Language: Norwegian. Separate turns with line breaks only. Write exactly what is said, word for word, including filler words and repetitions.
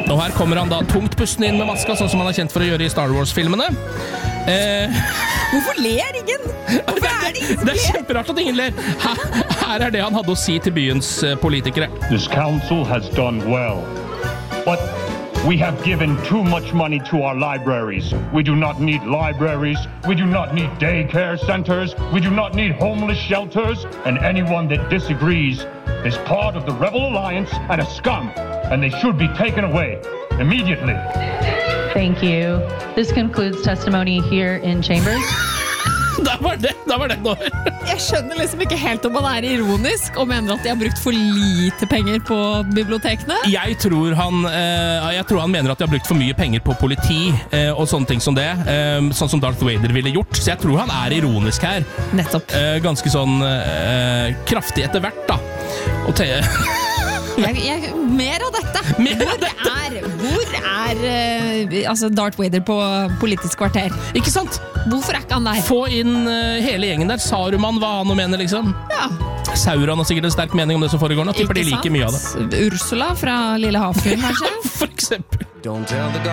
Og her kommer han da tungt pustende inn med maska, sånn som han er kjent for å gjøre i Star Wars-filmene. Eh,
Hvorfor ler ingen? Hvorfor er det ingen som
det er
ler?
kjemperart at ingen ler. Her, her er det han hadde å si til byens eh, politikere.
This council has done well, but we have given too much money to our libraries. We do not need libraries. We do not need daycare centers. We do not need homeless shelters. And anyone that disagrees is part of the Rebel Alliance and a scum. And they should be taken away immediately.
Thank you. This concludes testimony here in chambers.
Da var det, da var det nå.
Jeg skjønner liksom ikke helt om han er ironisk og mener at de har brukt for lite penger på bibliotekene.
Jeg tror han, eh, jeg tror han mener at de har brukt for mye penger på politi eh, og sånne ting som det, eh, sånn som Darth Vader ville gjort. Så jeg tror han er ironisk her.
Nettopp.
Eh, ganske sånn eh, kraftig etter hvert da. Og te
Jeg, jeg, mer av dette.
Mer av
hvor
dette.
er, hvor er uh, altså Darth Vader på Politisk kvarter?
Ikke sant?
Hvorfor er ikke han der?
Få inn uh, hele gjengen der. Saruman, hva han nå mener, liksom.
Ja.
Sauron har sikkert en sterk mening om det som foregår nå. Tipper de liker mye av det.
Ursula fra Lille Havfruen, kanskje?
For eksempel.